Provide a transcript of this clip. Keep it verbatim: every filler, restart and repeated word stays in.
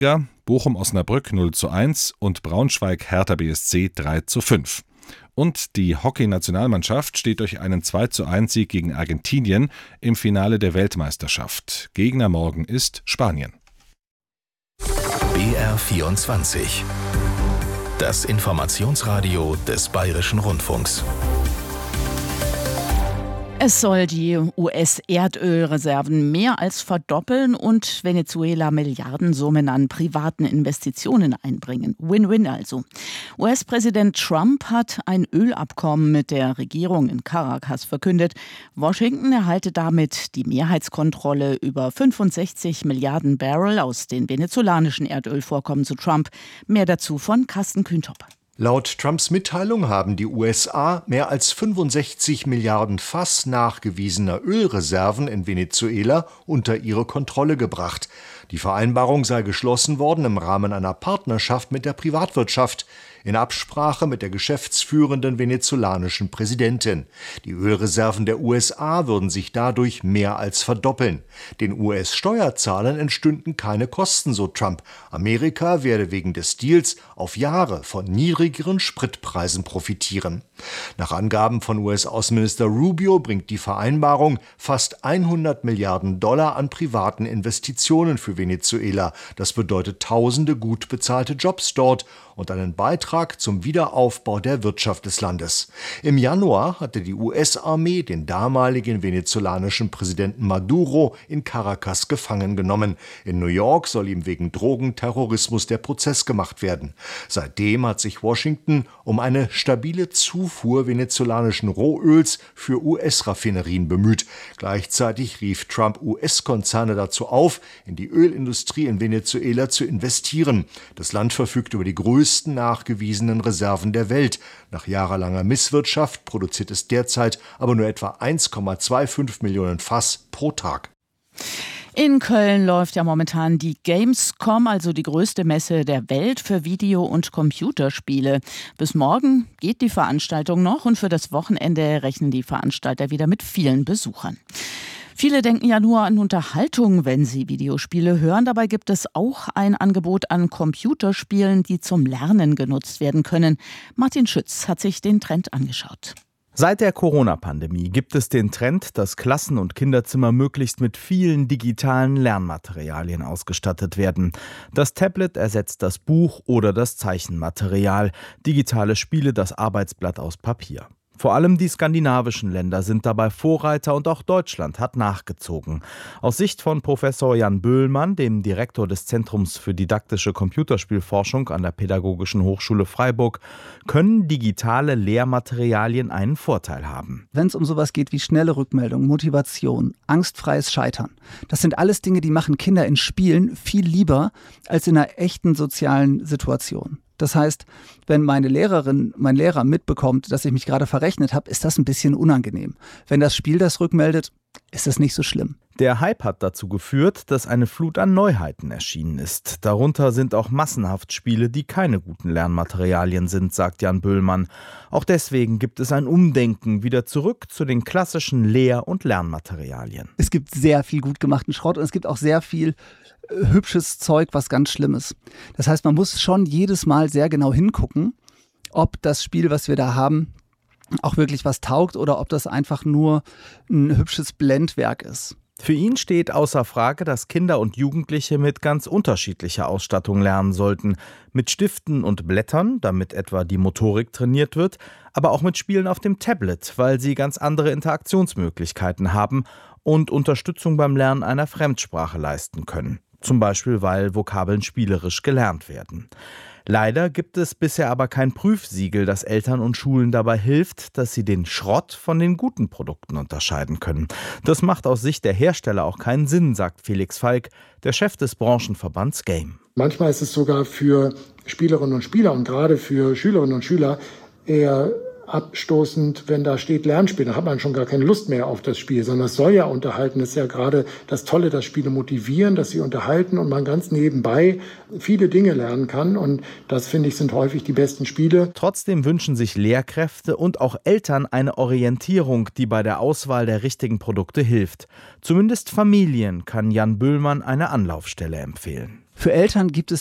Bochum-Osnabrück null zu eins und Braunschweig-Hertha B S C drei zu fünf. Und die Hockey-Nationalmannschaft steht durch einen zwei zu eins Sieg gegen Argentinien im Finale der Weltmeisterschaft. Gegner morgen ist Spanien. B R vierundzwanzig. Das Informationsradio des Bayerischen Rundfunks. Es soll die U S-Erdölreserven mehr als verdoppeln und Venezuela Milliardensummen an privaten Investitionen einbringen. Win-win also. U S-Präsident Trump hat ein Ölabkommen mit der Regierung in Caracas verkündet. Washington erhalte damit die Mehrheitskontrolle über fünfundsechzig Milliarden Barrel aus den venezolanischen Erdölvorkommen zu Trump. Mehr dazu von Carsten Kühntop. Laut Trumps Mitteilung haben die U S A mehr als fünfundsechzig Milliarden Fass nachgewiesener Ölreserven in Venezuela unter ihre Kontrolle gebracht. Die Vereinbarung sei geschlossen worden im Rahmen einer Partnerschaft mit der Privatwirtschaft, in Absprache mit der geschäftsführenden venezolanischen Präsidentin. Die Ölreserven der U S A würden sich dadurch mehr als verdoppeln. Den U S-Steuerzahlern entstünden keine Kosten, so Trump. Amerika werde wegen des Deals auf Jahre von niedrigeren Spritpreisen profitieren. Nach Angaben von U S-Außenminister Rubio bringt die Vereinbarung fast hundert Milliarden Dollar an privaten Investitionen für Venezuela. Das bedeutet tausende gut bezahlte Jobs dort und einen Beitrag zum Wiederaufbau der Wirtschaft des Landes. Im Januar hatte die U S-Armee den damaligen venezolanischen Präsidenten Maduro in Caracas gefangen genommen. In New York soll ihm wegen Drogenterrorismus der Prozess gemacht werden. Seitdem hat sich Washington um eine stabile Zufuhr venezolanischen Rohöls für U S-Raffinerien bemüht. Gleichzeitig rief Trump U S-Konzerne dazu auf, in die Ölindustrie in Venezuela zu investieren. Das Land verfügt über die größten nachgewiesenen Reserven der Welt. Nach jahrelanger Misswirtschaft produziert es derzeit aber nur etwa eins Komma fünfundzwanzig Millionen Fass pro Tag. In Köln läuft ja momentan die Gamescom, also die größte Messe der Welt für Video- und Computerspiele. Bis morgen geht die Veranstaltung noch und für das Wochenende rechnen die Veranstalter wieder mit vielen Besuchern. Viele denken ja nur an Unterhaltung, wenn sie Videospiele hören. Dabei gibt es auch ein Angebot an Computerspielen, die zum Lernen genutzt werden können. Martin Schütz hat sich den Trend angeschaut. Seit der Corona-Pandemie gibt es den Trend, dass Klassen- und Kinderzimmer möglichst mit vielen digitalen Lernmaterialien ausgestattet werden. Das Tablet ersetzt das Buch oder das Zeichenmaterial, digitale Spiele das Arbeitsblatt aus Papier. Vor allem die skandinavischen Länder sind dabei Vorreiter und auch Deutschland hat nachgezogen. Aus Sicht von Professor Jan Böhlmann, dem Direktor des Zentrums für didaktische Computerspielforschung an der Pädagogischen Hochschule Freiburg, können digitale Lehrmaterialien einen Vorteil haben. Wenn es um sowas geht wie schnelle Rückmeldung, Motivation, angstfreies Scheitern, das sind alles Dinge, die machen Kinder in Spielen viel lieber als in einer echten sozialen Situation. Das heißt, wenn meine Lehrerin, mein Lehrer mitbekommt, dass ich mich gerade verrechnet habe, ist das ein bisschen unangenehm. Wenn das Spiel das rückmeldet, ist das nicht so schlimm. Der Hype hat dazu geführt, dass eine Flut an Neuheiten erschienen ist. Darunter sind auch massenhaft Spiele, die keine guten Lernmaterialien sind, sagt Jan Böhlmann. Auch deswegen gibt es ein Umdenken wieder zurück zu den klassischen Lehr- und Lernmaterialien. Es gibt sehr viel gut gemachten Schrott und es gibt auch sehr viel äh, hübsches Zeug, was ganz schlimm ist. Das heißt, man muss schon jedes Mal sehr genau hingucken, ob das Spiel, was wir da haben, auch wirklich was taugt oder ob das einfach nur ein hübsches Blendwerk ist. Für ihn steht außer Frage, dass Kinder und Jugendliche mit ganz unterschiedlicher Ausstattung lernen sollten. Mit Stiften und Blättern, damit etwa die Motorik trainiert wird, aber auch mit Spielen auf dem Tablet, weil sie ganz andere Interaktionsmöglichkeiten haben und Unterstützung beim Lernen einer Fremdsprache leisten können. Zum Beispiel, weil Vokabeln spielerisch gelernt werden. Leider gibt es bisher aber kein Prüfsiegel, das Eltern und Schulen dabei hilft, dass sie den Schrott von den guten Produkten unterscheiden können. Das macht aus Sicht der Hersteller auch keinen Sinn, sagt Felix Falk, der Chef des Branchenverbands Game. Manchmal ist es sogar für Spielerinnen und Spieler und gerade für Schülerinnen und Schüler eher abstoßend, wenn da steht Lernspiel. Da hat man schon gar keine Lust mehr auf das Spiel, sondern es soll ja unterhalten. Das ist ja gerade das Tolle, dass Spiele motivieren, dass sie unterhalten und man ganz nebenbei viele Dinge lernen kann. Und das, finde ich, sind häufig die besten Spiele. Trotzdem wünschen sich Lehrkräfte und auch Eltern eine Orientierung, die bei der Auswahl der richtigen Produkte hilft. Zumindest Familien kann Jan Böhlmann eine Anlaufstelle empfehlen. Für Eltern gibt es